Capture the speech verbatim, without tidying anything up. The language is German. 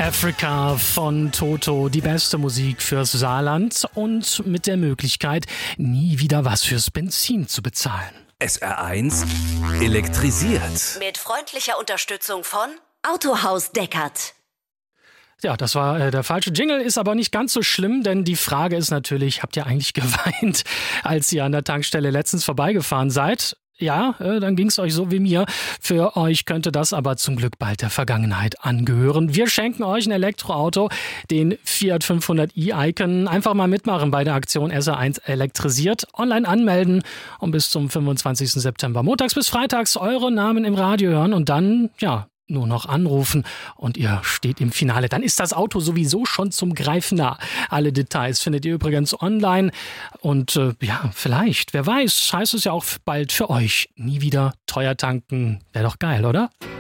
Africa von Toto, die beste Musik fürs Saarland und mit der Möglichkeit, nie wieder was fürs Benzin zu bezahlen. S R eins elektrisiert. Mit freundlicher Unterstützung von Autohaus Deckert. Ja, das war äh, der falsche Jingle, ist aber nicht ganz so schlimm, denn die Frage ist natürlich, habt ihr eigentlich geweint, als ihr an der Tankstelle letztens vorbeigefahren seid? Ja, äh, dann ging's euch so wie mir. Für euch könnte das aber zum Glück bald der Vergangenheit angehören. Wir schenken euch ein Elektroauto, den Fiat fünfhundert i Icon. Einfach mal mitmachen bei der Aktion S R eins elektrisiert. Online anmelden und bis zum fünfundzwanzigsten September montags bis freitags eure Namen im Radio hören und dann, ja, nur noch anrufen und ihr steht im Finale. Dann ist das Auto sowieso schon zum Greifen nah. Alle Details findet ihr übrigens online. Und äh, ja, vielleicht, wer weiß, heißt es ja auch bald für euch. Nie wieder teuer tanken. Wäre doch geil, oder?